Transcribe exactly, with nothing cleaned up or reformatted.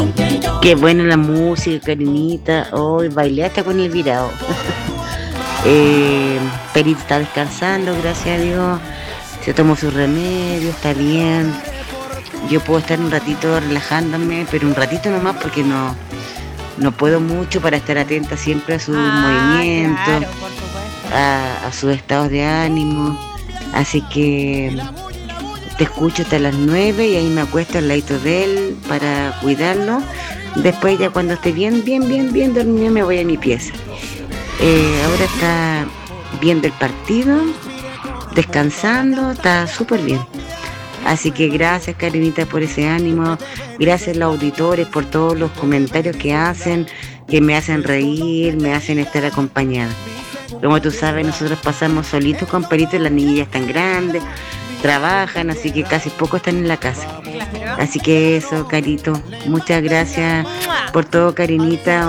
Qué buena la música, Karinita. Hoy bailé hasta con el virado. eh, Perito está descansando, gracias a Dios. Se tomó su remedio, está bien. Yo puedo estar un ratito relajándome, pero un ratito nomás porque no, no puedo mucho para estar atenta siempre a sus Ah, movimientos, claro, por supuesto. a, a sus estados de ánimo. Así que te escucho hasta las nueve y ahí me acuesto al ladito de él para cuidarlo. Después ya cuando esté bien, bien, bien, bien dormido me voy a mi pieza. Eh, ahora está viendo el partido, descansando, está súper bien. Así que gracias, Karinita, por ese ánimo. Gracias a los auditores por todos los comentarios que hacen, que me hacen reír, me hacen estar acompañada. Como tú sabes, nosotros pasamos solitos con Perito y las niñas ya están grandes, trabajan, así que casi poco están en la casa. Claro. Así que eso, Carito, muchas gracias ¡Mua! por todo, Karinita.